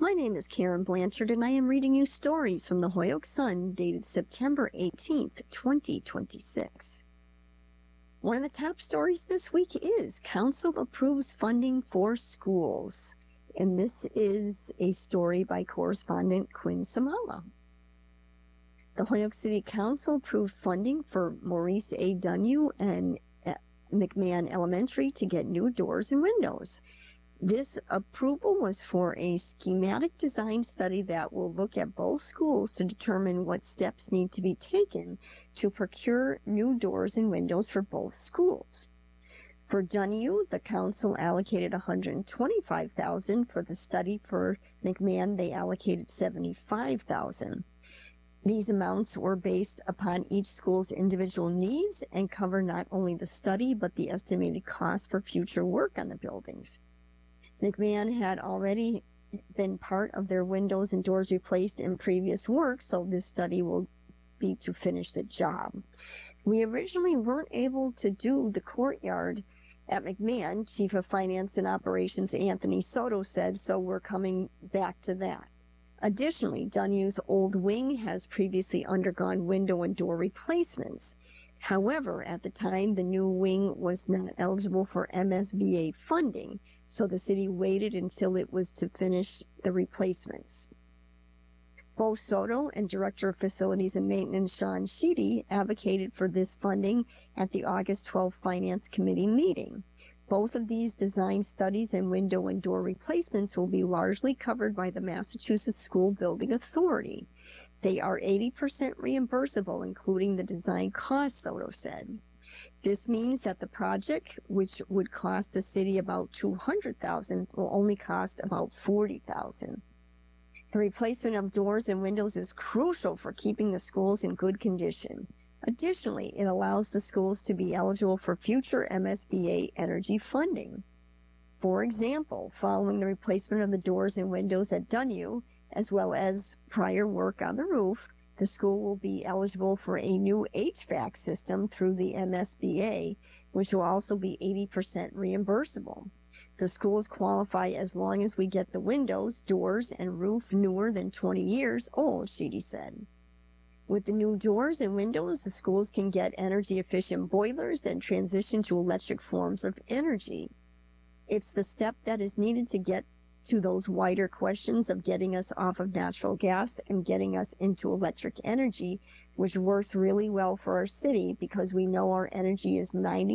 My name is Karen Blanchard, and I am reading you stories from the Holyoke Sun dated September 18th, 2026. One of the top stories this week is Council approves funding for schools. And this is a story by correspondent Quinn Samala. The Holyoke City Council approved funding for Maurice A. Dunue and McMahon Elementary to get new doors and windows. This approval was for a schematic design study that will look at both schools to determine what steps need to be taken to procure new doors and windows for both schools. For Dunue, the council allocated $125,000 for the study. For McMahon, they allocated $75,000. These amounts were based upon each school's individual needs and cover not only the study but the estimated cost for future work on the buildings. McMahon had already been part of their windows and doors replaced in previous work, so this study will be to finish the job. We originally weren't able to do the courtyard at McMahon, Chief of Finance and Operations Anthony Soto said, so we're coming back to that. Additionally, Dunue's old wing has previously undergone window and door replacements. However, at the time, the new wing was not eligible for MSBA funding, so the city waited until it was to finish the replacements. Both Soto and Director of Facilities and Maintenance Sean Sheedy advocated for this funding at the August 12th Finance Committee meeting. Both of these design studies and window and door replacements will be largely covered by the Massachusetts School Building Authority. They are 80% reimbursable, including the design cost, Soto said. This means that the project, which would cost the city about $200,000, will only cost about $40,000. The replacement of doors and windows is crucial for keeping the schools in good condition. Additionally, it allows the schools to be eligible for future MSBA energy funding. For example, following the replacement of the doors and windows at Dunue, as well as prior work on the roof, the school will be eligible for a new HVAC system through the MSBA, which will also be 80% reimbursable. The schools qualify as long as we get the windows, doors, and roof newer than 20 years old, Sheedy said. With the new doors and windows, the schools can get energy-efficient boilers and transition to electric forms of energy. It's the step that is needed to get to those wider questions of getting us off of natural gas and getting us into electric energy, which works really well for our city because we know our energy is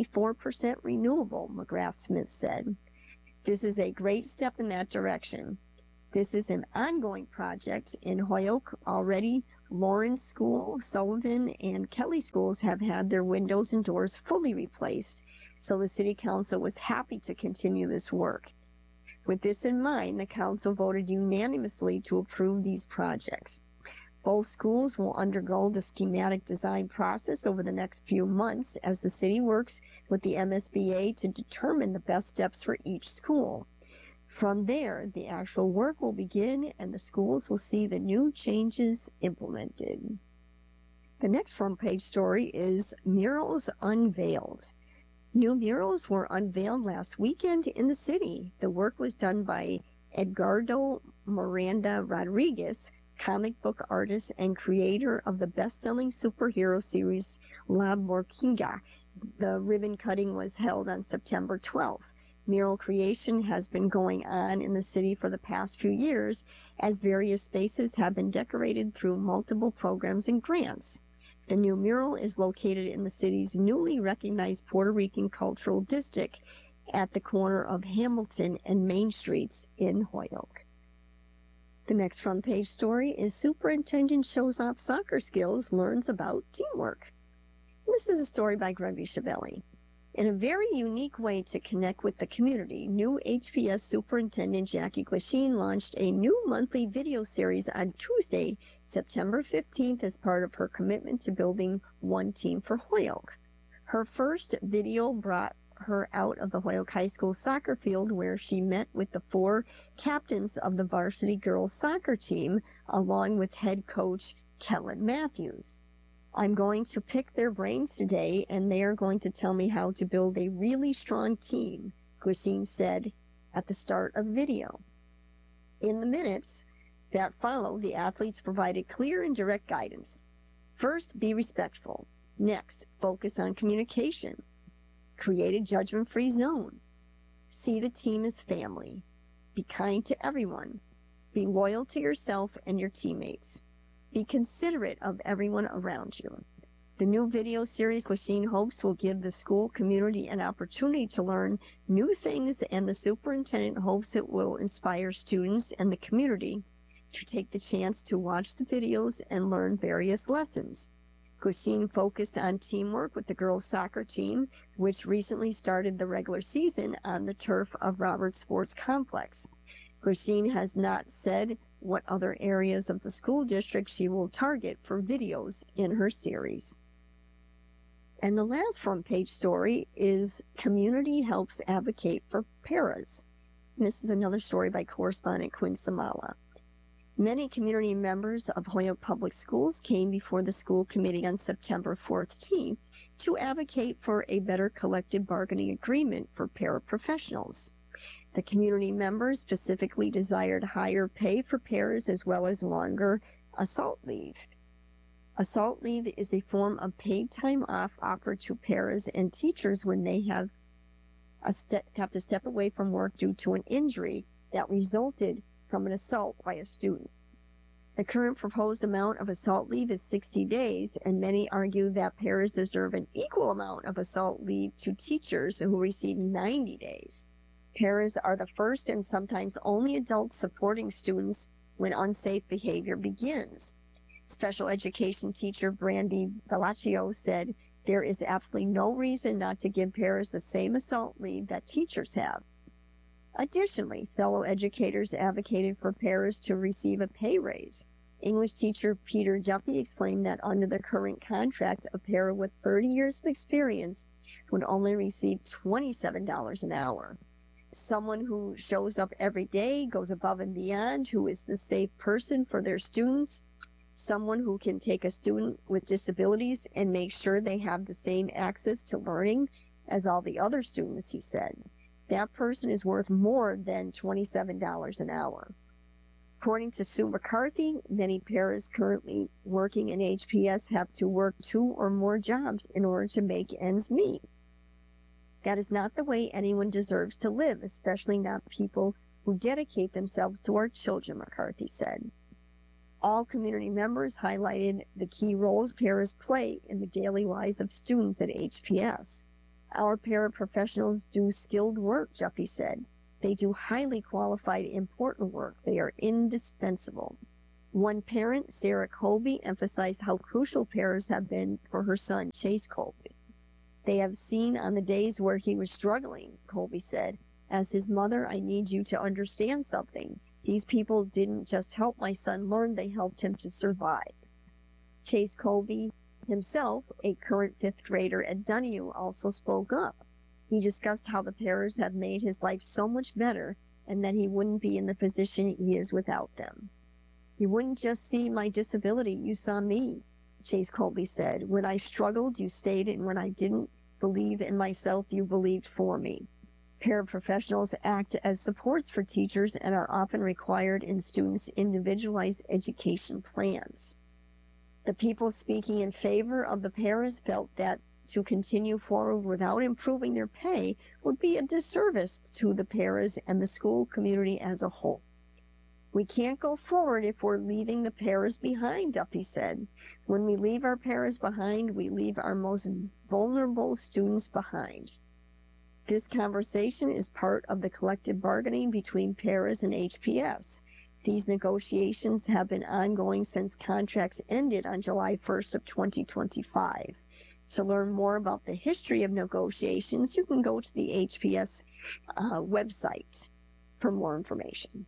94% renewable, McGrath-Smith said. This is a great step in that direction. This is an ongoing project in Holyoke. Already, Lawrence School, Sullivan, and Kelly schools have had their windows and doors fully replaced, so the City Council was happy to continue this work. With this in mind, the Council voted unanimously to approve these projects. Both schools will undergo the schematic design process over the next few months as the city works with the MSBA to determine the best steps for each school. From there, the actual work will begin and the schools will see the new changes implemented. The next front page story is Murals Unveiled. New murals were unveiled last weekend in the city. The work was done by Edgardo Miranda Rodriguez, comic book artist and creator of the best-selling superhero series La Morquiga. The ribbon cutting was held on September 12th. Mural creation has been going on in the city for the past few years as various spaces have been decorated through multiple programs and grants. The new mural is located in the city's newly recognized Puerto Rican Cultural District at the corner of Hamilton and Main Streets in Holyoke. The next front page story is Superintendent Shows Off Soccer Skills, Learns About Teamwork. This is a story by Gregory Chiavelli. In a very unique way to connect with the community, new HPS Superintendent Jackie Glasheen launched a new monthly video series on Tuesday, September 15th as part of her commitment to building one team for Holyoke. Her first video brought her out of the Holyoke High School soccer field where she met with the 4 captains of the varsity girls soccer team along with head coach Kellen Matthews. I'm going to pick their brains today, and they are going to tell me how to build a really strong team, Glasheen said at the start of the video. In the minutes that follow, the athletes provided clear and direct guidance. First, be respectful. Next, focus on communication. Create a judgment-free zone. See the team as family. Be kind to everyone. Be loyal to yourself and your teammates. Be considerate of everyone around you. The new video series Glasheen hopes will give the school community an opportunity to learn new things, and the superintendent hopes it will inspire students and the community to take the chance to watch the videos and learn various lessons. Glasheen focused on teamwork with the girls' soccer team, which recently started the regular season on the turf of Roberts Sports Complex. Glasheen has not said what other areas of the school district she will target for videos in her series. And the last front page story is Community Helps Advocate for Paras. And this is another story by correspondent Quinn Samala. Many community members of Holyoke Public Schools came before the school committee on September 14th to advocate for a better collective bargaining agreement for paraprofessionals. The community members specifically desired higher pay for paras as well as longer assault leave. Assault leave is a form of paid time off offered to paras and teachers when they have to step away from work due to an injury that resulted from an assault by a student. The current proposed amount of assault leave is 60 days, and many argue that paras deserve an equal amount of assault leave to teachers who receive 90 days. Paras are the first and sometimes only adults supporting students when unsafe behavior begins. Special education teacher Brandy Bellaccio said, "There is absolutely no reason not to give paras the same assault leave that teachers have." Additionally, fellow educators advocated for paras to receive a pay raise. English teacher Peter Duffy explained that under the current contract, a para with 30 years of experience would only receive $27 an hour. Someone who shows up every day, goes above and beyond, who is the safe person for their students, someone who can take a student with disabilities and make sure they have the same access to learning as all the other students, he said. That person is worth more than $27 an hour. According to Sue McCarthy, many paras currently working in HPS have to work 2 or more jobs in order to make ends meet. That is not the way anyone deserves to live, especially not people who dedicate themselves to our children, McCarthy said. All community members highlighted the key roles paras play in the daily lives of students at HPS. Our paraprofessionals do skilled work, Jeffy said. They do highly qualified, important work. They are indispensable. One parent, Sarah Colby, emphasized how crucial paras have been for her son, Chase Colby. They have seen on the days where he was struggling, Colby said. As his mother, I need you to understand something. These people didn't just help my son learn, they helped him to survive. Chase Colby himself, a current 5th grader at Donahue, also spoke up. He discussed how the paras have made his life so much better and that he wouldn't be in the position he is without them. You wouldn't just see my disability, you saw me, Chase Colby said. When I struggled, you stayed, and when I didn't believe in myself, you believed for me. Paraprofessionals act as supports for teachers and are often required in students' individualized education plans. The people speaking in favor of the paras felt that to continue forward without improving their pay would be a disservice to the paras and the school community as a whole. We can't go forward if we're leaving the paras behind, Duffy said. When we leave our paras behind, we leave our most vulnerable students behind. This conversation is part of the collective bargaining between paras and HPS. These negotiations have been ongoing since contracts ended on July 1st of 2025. To learn more about the history of negotiations, you can go to the HPS website for more information.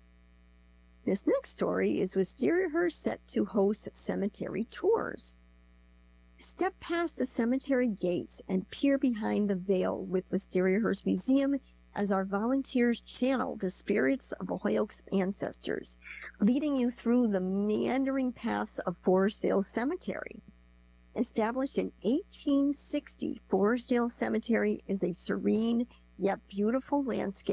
This next story is Wistariahurst set to host cemetery tours. Step past the cemetery gates and peer behind the veil with Wistariahurst Museum as our volunteers channel the spirits of Holyoke's ancestors, leading you through the meandering paths of Forestdale Cemetery. Established in 1860, Forestdale Cemetery is a serene yet beautiful landscape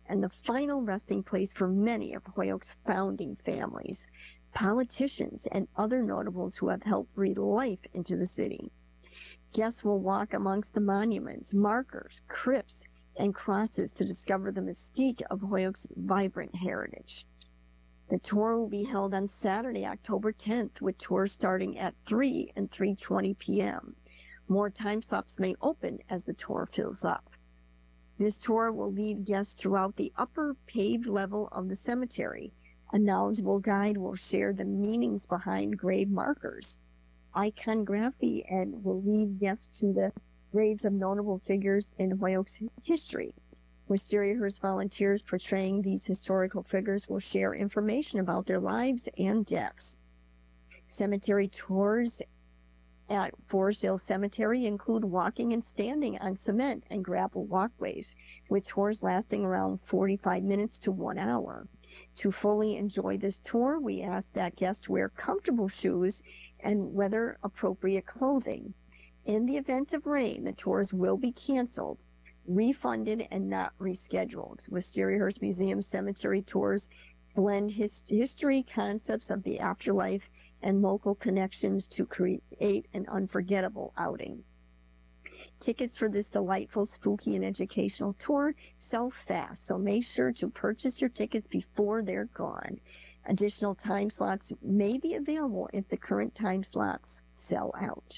and the final resting place for many of Holyoke's founding families, politicians, and other notables who have helped breathe life into the city. Guests will walk amongst the monuments, markers, crypts, and crosses to discover the mystique of Holyoke's vibrant heritage. The tour will be held on Saturday, October 10th, with tours starting at 3 and 3:20 p.m. More time slots may open as the tour fills up. This tour will lead guests throughout the upper paved level of the cemetery. A knowledgeable guide will share the meanings behind grave markers, iconography, and will lead guests to the graves of notable figures in Holyoke's history. Wistariahurst volunteers portraying these historical figures will share information about their lives and deaths. Cemetery tours at Forestdale Cemetery include walking and standing on cement and gravel walkways, with tours lasting around 45 minutes to 1 hour. To fully enjoy this tour, we ask that guests wear comfortable shoes and weather-appropriate clothing. In the event of rain, the tours will be canceled, refunded, and not rescheduled. Wistariahurst Museum cemetery tours blend history, concepts of the afterlife, and local connections to create an unforgettable outing. Tickets for this delightful, spooky, and educational tour sell fast, so make sure to purchase your tickets before they're gone. Additional time slots may be available if the current time slots sell out.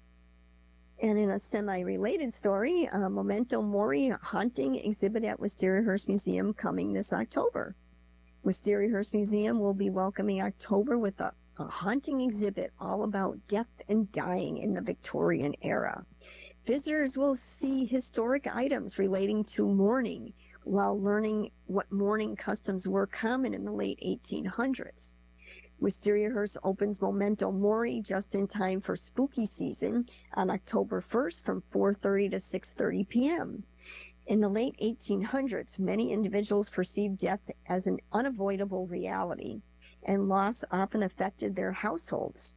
And in a semi-related story, a Memento Mori haunting exhibit at Wistariahurst Museum coming this October. Wistariahurst Museum will be welcoming October with a haunting exhibit all about death and dying in the Victorian era. Visitors will see historic items relating to mourning while learning what mourning customs were common in the late 1800s. Wistariahurst opens Memento Mori just in time for spooky season on October 1st from 4:30 to 6:30 p.m. In the late 1800s, many individuals perceived death as an unavoidable reality, and loss often affected their households.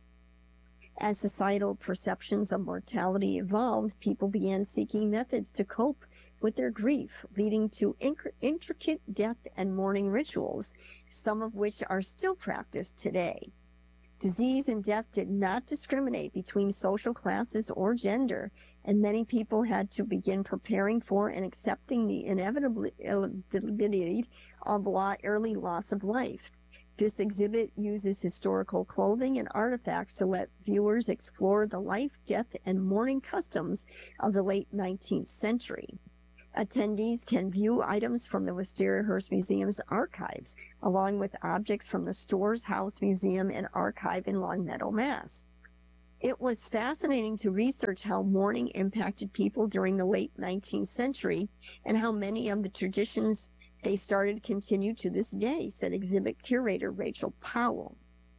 As societal perceptions of mortality evolved, people began seeking methods to cope with their grief, leading to intricate death and mourning rituals, some of which are still practiced today. Disease and death did not discriminate between social classes or gender, and many people had to begin preparing for and accepting the inevitability of early loss of life. This exhibit uses historical clothing and artifacts to let viewers explore the life, death, and mourning customs of the late 19th century. Attendees can view items from the Wistariahurst Museum's archives, along with objects from the Storrs House Museum and Archive in Longmeadow, Mass. It was fascinating to research how mourning impacted people during the late 19th century and how many of the traditions they started continue to this day, said exhibit curator Rachel Powell.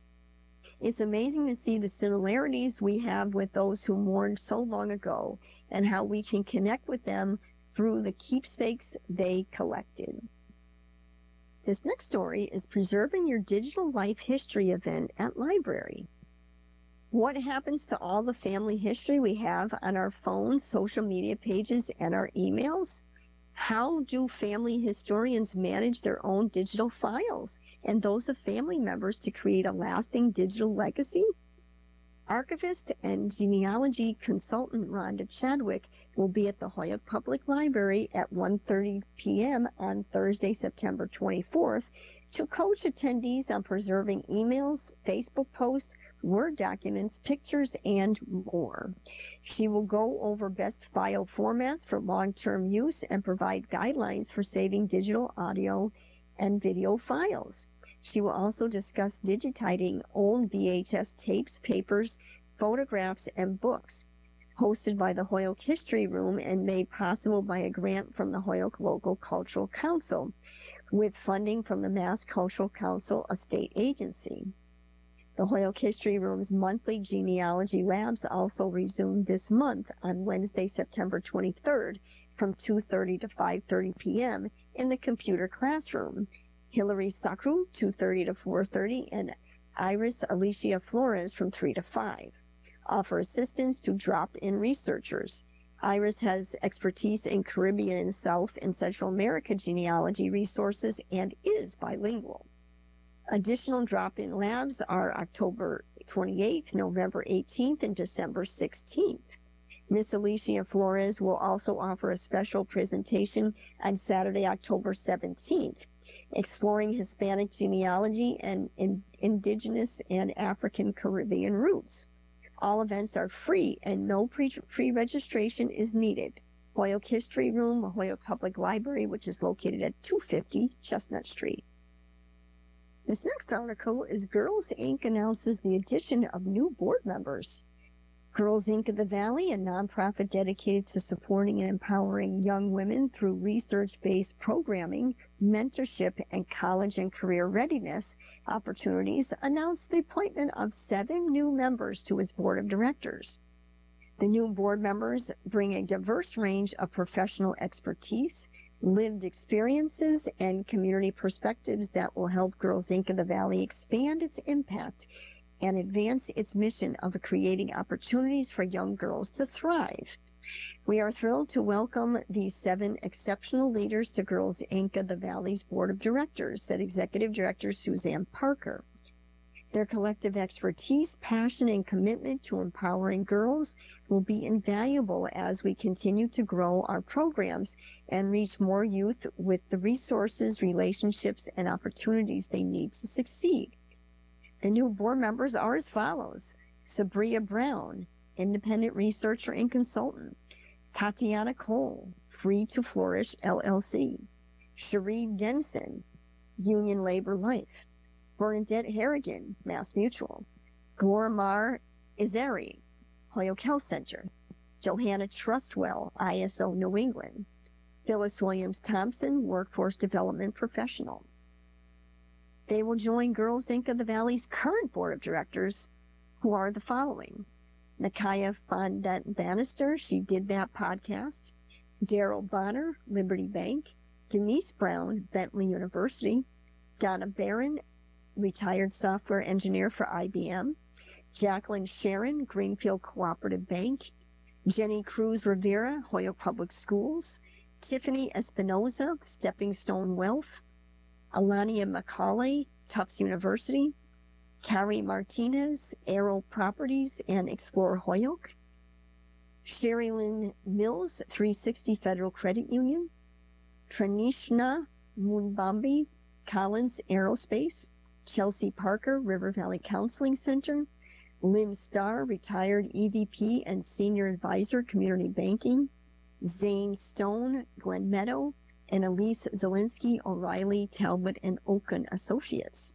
It's amazing to see the similarities we have with those who mourned so long ago and how we can connect with them through the keepsakes they collected. This next story is Preserving Your Digital Life History event at library. What happens to all the family history we have on our phones, social media pages, and our emails? How do family historians manage their own digital files and those of family members to create a lasting digital legacy? Archivist and genealogy consultant Rhonda Chadwick will be at the Holyoke Public Library at 1:30 p.m. on Thursday, September 24th to coach attendees on preserving emails, Facebook posts, Word documents, pictures, and more. She will go over best file formats for long-term use and provide guidelines for saving digital audio and video files. She will also discuss digitizing old VHS tapes, papers, photographs, and books, hosted by the Holyoke History Room and made possible by a grant from the Holyoke Local Cultural Council, with funding from the Mass Cultural Council, a state agency. The Holyoke History Room's monthly genealogy labs also resumed this month on Wednesday, September 23rd from 2:30 to 5:30 p.m. in the computer classroom. Hilary Sakru, 2:30 to 4:30, and Iris Alicia Flores from 3 to 5. Offer assistance to drop-in researchers. Iris has expertise in Caribbean and South and Central America genealogy resources and is bilingual. Additional drop-in labs are October 28th, November 18th, and December 16th. Miss Alicia Flores will also offer a special presentation on Saturday, October 17th, exploring Hispanic genealogy and indigenous and African Caribbean roots. All events are free and no pre-registration is needed. Holyoke History Room, Holyoke Public Library, which is located at 250 Chestnut Street. This next article is Girls Inc. announces the addition of new board members. Girls Inc. of the Valley, a nonprofit dedicated to supporting and empowering young women through research-based programming, mentorship, and college and career readiness opportunities, announced the appointment of 7 new members to its board of directors. The new board members bring a diverse range of professional expertise, lived experiences, and community perspectives that will help Girls Inc. of the Valley expand its impact and advance its mission of creating opportunities for young girls to thrive. We are thrilled to welcome these 7 exceptional leaders to Girls Inc. of the Valley's Board of Directors, said Executive Director Suzanne Parker. Their collective expertise, passion, and commitment to empowering girls will be invaluable as we continue to grow our programs and reach more youth with the resources, relationships, and opportunities they need to succeed. The new board members are as follows: Sabria Brown, independent researcher and consultant; Tatiana Cole, Free to Flourish LLC; Cherie Denson, Union Labor Life; Bernadette Harrigan, Mass Mutual; Glorimar Izeri, Holyoke Health Center; Johanna Trustwell, ISO New England; Phyllis Williams Thompson, Workforce Development Professional. They will join Girls Inc. of the Valley's current board of directors, who are the following: Nakaya Fondant Bannister, She Did That podcast; Daryl Bonner, Liberty Bank; Denise Brown, Bentley University; Donna Barron, retired software engineer for IBM; Jacqueline Sharon, Greenfield Cooperative Bank; Jenny Cruz Rivera, Holyoke Public Schools; Tiffany Espinoza, Stepping Stone Wealth; Alania Macaulay, Tufts University; Carrie Martinez, Arrow Properties and Explore Holyoke; Sherry Lynn Mills, 360 Federal Credit Union; Tranishna Munbambi, Collins Aerospace; Chelsea Parker, River Valley Counseling Center; Lynn Starr, retired EVP and Senior Advisor, Community Banking; Zane Stone, Glen Meadow; and Elise Zielinski, O'Reilly, Talbot, and Oaken Associates.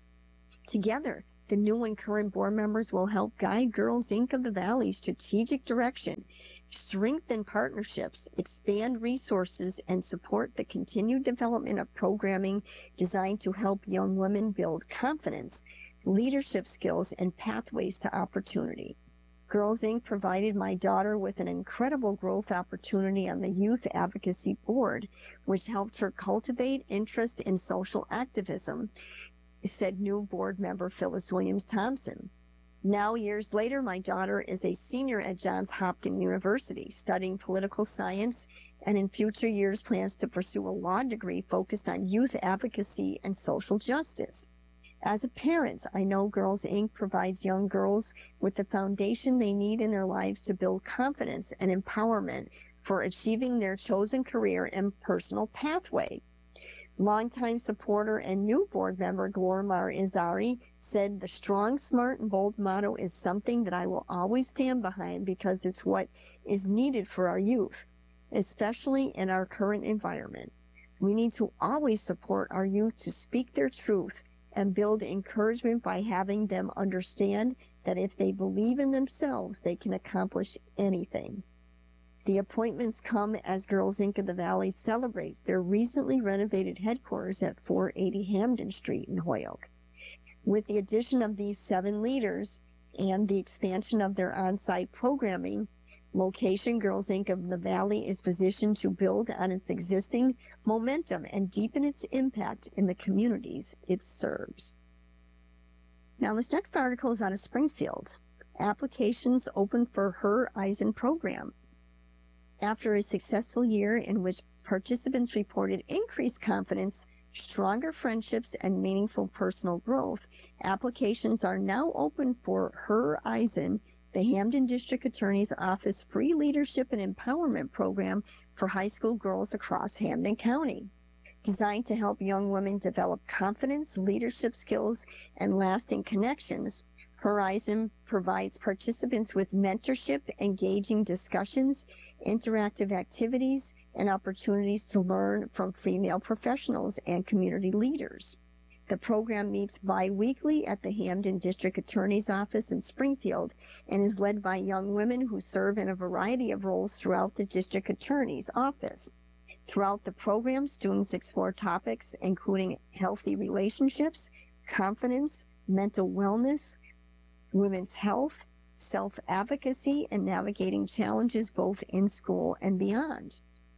Together, the new and current board members will help guide Girls Inc. of the Valley's strategic direction, strengthen partnerships, expand resources, and support the continued development of programming designed to help young women build confidence, leadership skills, and pathways to opportunity. Girls Inc. provided my daughter with an incredible growth opportunity on the Youth Advocacy Board, which helped her cultivate interest in social activism, said new board member Phyllis Williams Thompson. Now, years later, my daughter is a senior at Johns Hopkins University, studying political science, and in future years plans to pursue a law degree focused on youth advocacy and social justice. As a parent, I know Girls Inc. provides young girls with the foundation they need in their lives to build confidence and empowerment for achieving their chosen career and personal pathway. Longtime supporter and new board member Glorimar Izari said, "The strong, smart, and bold motto is something that I will always stand behind because it's what is needed for our youth, especially in our current environment. We need to always support our youth to speak their truth and build encouragement by having them understand that if they believe in themselves, they can accomplish anything." The appointments come as Girls Inc. of the Valley celebrates their recently renovated headquarters at 480 Hamden Street in Holyoke. With the addition of these 7 leaders and the expansion of their on-site programming location, Girls Inc. of the Valley is positioned to build on its existing momentum and deepen its impact in the communities it serves. Now, this next article is out of Springfield. Applications open for Her Eisen program. After a successful year in which participants reported increased confidence, stronger friendships, and meaningful personal growth, applications are now open for Horizon, the Hampden District Attorney's Office free leadership and empowerment program for high school girls across Hampden County. Designed to help young women develop confidence, leadership skills, and lasting connections, Horizon provides participants with mentorship, engaging discussions, interactive activities, and opportunities to learn from female professionals and community leaders. The program meets bi-weekly at the Hampden District Attorney's Office in Springfield and is led by young women who serve in a variety of roles throughout the District Attorney's Office. Throughout the program, students explore topics including healthy relationships, confidence, mental wellness, women's health, self-advocacy, and navigating challenges both in school and beyond.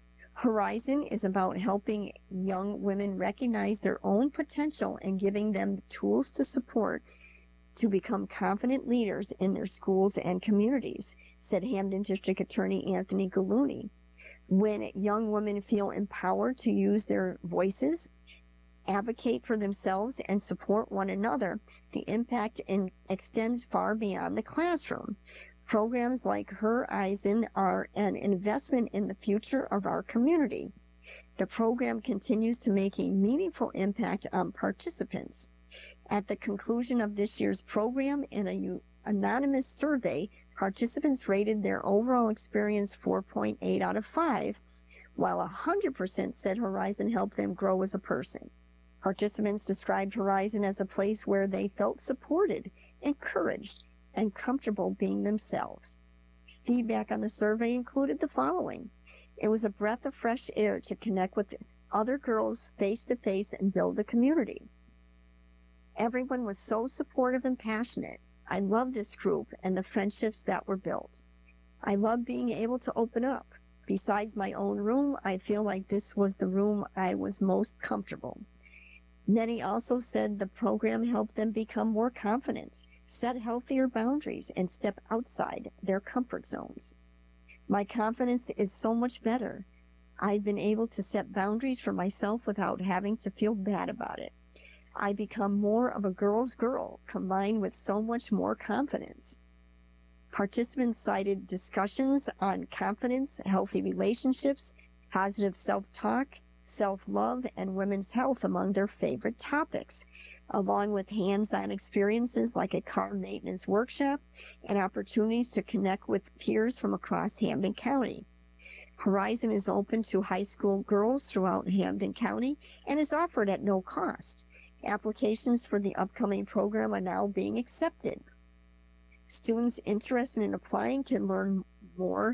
Horizon is about helping young women recognize their own potential and giving them the tools to support to become confident leaders in their schools and communities, said Hampden District Attorney Anthony Gallooni. When young women feel empowered to use their voices, advocate for themselves, and support one another, the impact extends far beyond the classroom. Programs like Horizon are an investment in the future of our community. The program continues to make a meaningful impact on participants. At the conclusion of this year's program, in an anonymous survey, participants rated their overall experience 4.8 out of 5, while 100% said Horizon helped them grow as a person. Participants described Horizon as a place where they felt supported, encouraged, and comfortable being themselves. Feedback on the survey included the following. It was a breath of fresh air to connect with other girls face-to-face and build a community. Everyone was so supportive and passionate. I love this group and the friendships that were built. I love being able to open up. Besides my own room, I feel like this was the room I was most comfortable. Many also said the program helped them become more confident, set healthier boundaries, and step outside their comfort zones. My confidence is so much better. I've been able to set boundaries for myself without having to feel bad about it. I become more of a girl's girl, combined with so much more confidence. Participants cited discussions on confidence, healthy relationships, positive self-talk, self-love, and women's health among their favorite topics, along with hands-on experiences like a car maintenance workshop and opportunities to connect with peers from across Hampden County. Horizon is open to high school girls throughout Hampden County and is offered at no cost. Applications for the upcoming program are now being accepted. Students interested in applying can learn more